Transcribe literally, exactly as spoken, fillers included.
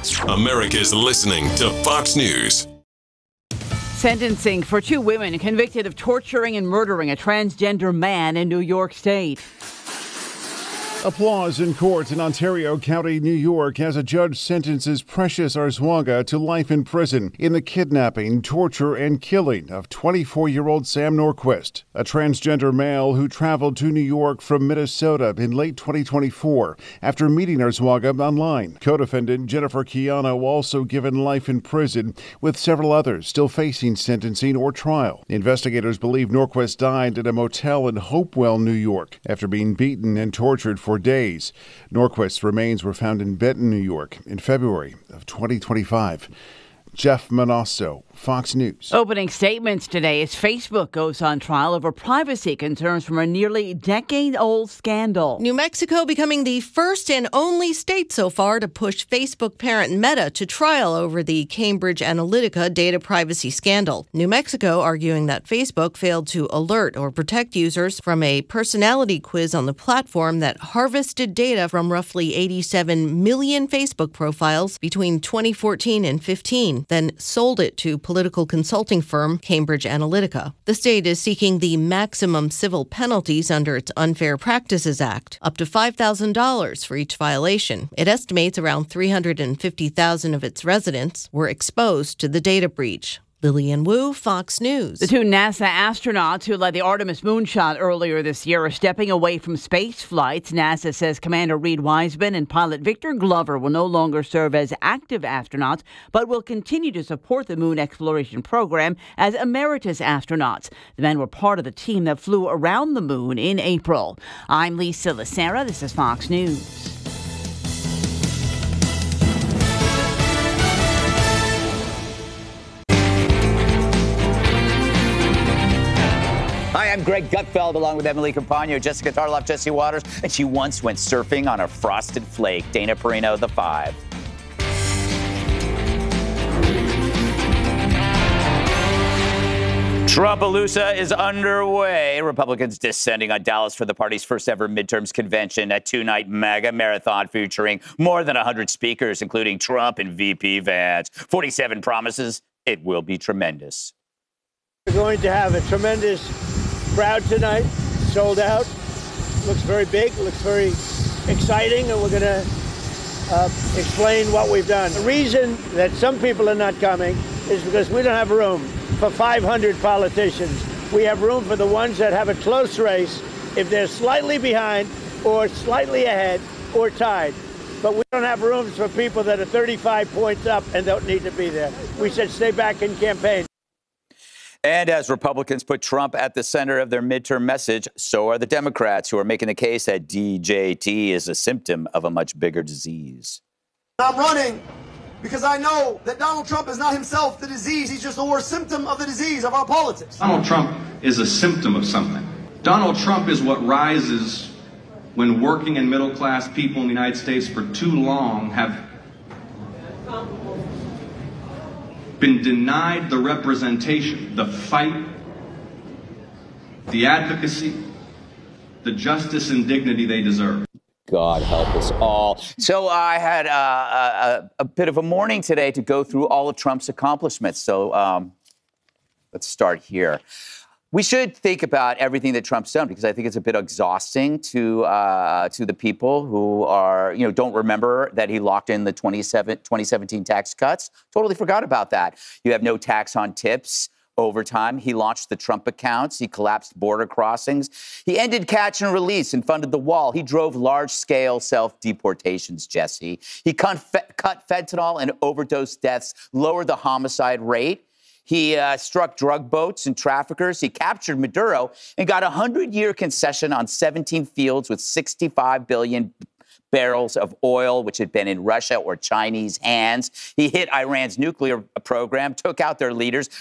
America's listening to Fox News. Sentencing for two women convicted of torturing and murdering a transgender man in New York State. Applause in court in Ontario County, New York, as a judge sentences Precious Arzwanga to life in prison in the kidnapping, torture, and killing of twenty-four-year-old Sam Norquist, a transgender male who traveled to New York from Minnesota in late twenty twenty-four after meeting Arzwanga online. Co-defendant Jennifer Keano also given life in prison, with several others still facing sentencing or trial. Investigators believe Norquist died at a motel in Hopewell, New York, after being beaten and tortured for days. Norquist's remains were found in Benton, New York, in February of twenty twenty-five. Jeff Manasso, Fox News. Opening statements today as Facebook goes on trial over privacy concerns from a nearly decade-old scandal. New Mexico becoming the first and only state so far to push Facebook parent Meta to trial over the Cambridge Analytica data privacy scandal. New Mexico arguing that Facebook failed to alert or protect users from a personality quiz on the platform that harvested data from roughly eighty-seven million Facebook profiles between twenty fourteen and fifteen. Then sold it to political consulting firm Cambridge Analytica. The state is seeking the maximum civil penalties under its Unfair Practices Act, up to five thousand dollars for each violation. It estimates around three hundred fifty thousand of its residents were exposed to the data breach. Lillian Wu, Fox News. The two NASA astronauts who led the Artemis moonshot earlier this year are stepping away from space flights. NASA says Commander Reed Wiseman and pilot Victor Glover will no longer serve as active astronauts, but will continue to support the moon exploration program as emeritus astronauts. The men were part of the team that flew around the moon in April. I'm Lisa Lacera. This is Fox News. Hi, I'm Greg Gutfeld, along with Emily Campagno, Jessica Tarloff, Jesse Waters, and she once went surfing on a frosted flake. Dana Perino, The Five. Trumpalooza is underway. Republicans descending on Dallas for the party's first ever midterms convention, a two-night mega marathon featuring more than one hundred speakers, including Trump and V P Vance. forty-seven promises. It will be tremendous. We're going to have a tremendous crowd tonight, sold out. Looks very big, looks very exciting, and we're going to uh, explain what we've done. The reason that some people are not coming is because we don't have room for five hundred politicians. We have room for the ones that have a close race if they're slightly behind or slightly ahead or tied. But we don't have rooms for people that are thirty-five points up and don't need to be there. We said stay back and campaign. And as Republicans put Trump at the center of their midterm message, so are the Democrats, who are making the case that D J T is a symptom of a much bigger disease. I'm running because I know that Donald Trump is not himself the disease. He's just a worse symptom of the disease of our politics. Donald Trump is a symptom of something. Donald Trump is what rises when working and middle-class people in the United States for too long have been denied the representation, the fight, the advocacy, the justice and dignity they deserve. God help us all. So I had uh, a, a bit of a morning today to go through all of Trump's accomplishments. So um, let's start here. We should think about everything that Trump's done, because I think it's a bit exhausting to uh, to the people who are, you know, don't remember that he locked in the twenty seventeen tax cuts. Totally forgot about that. You have no tax on tips. Overtime. He launched the Trump accounts. He collapsed border crossings. He ended catch and release and funded the wall. He drove large-scale self-deportations, Jesse. He cut, fe- cut fentanyl and overdose deaths, lowered the homicide rate. He uh, struck drug boats and traffickers. He captured Maduro and got a hundred-year concession on seventeen fields with sixty-five billion barrels of oil, which had been in Russia or Chinese hands. He hit Iran's nuclear program, took out their leaders,